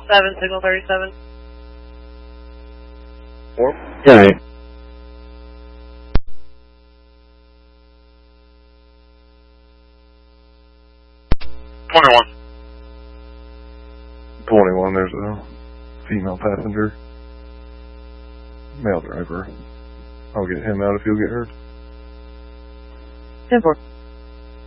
7, signal 37. 4? Yeah. 21. 21, there's a female passenger. Male driver. I'll get him out if you'll get her. 10-4.